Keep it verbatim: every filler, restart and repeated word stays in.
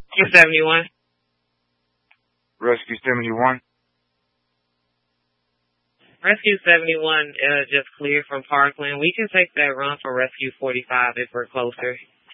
seventy-one. Rescue seventy-one. Rescue seventy-one uh, just cleared from Parkland. We can take that run for Rescue forty-five if we're closer.